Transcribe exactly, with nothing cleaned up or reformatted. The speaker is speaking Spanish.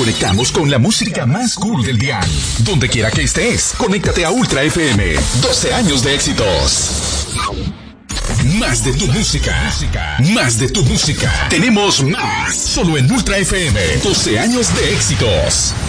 conectamos con la música más cool del dial. Donde quiera que estés, conéctate a Ultra F M. doce años de éxitos. Más de tu música. Más de tu música. Tenemos más. Solo en Ultra F M. doce años de éxitos.